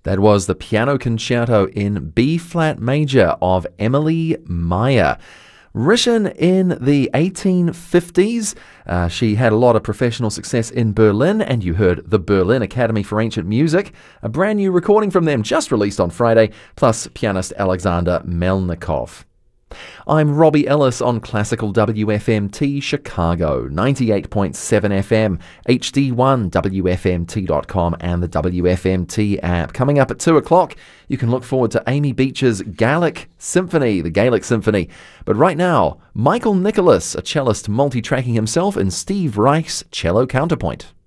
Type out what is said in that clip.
That was the Piano Concerto in B-flat major of Emily Meyer. Written in the 1850s, she had a lot of professional success in Berlin, and you heard the Berlin Academy for Ancient Music, a brand new recording from them just released on Friday, plus pianist Alexander Melnikov. I'm Robbie Ellis on Classical WFMT Chicago, 98.7 FM, HD1, WFMT.com and the WFMT app. Coming up at 2 o'clock, you can look forward to Amy Beach's Gaelic Symphony, the Gaelic Symphony. But right now, Michael Nicholas, a cellist multi-tracking himself, in Steve Reich's cello counterpoint.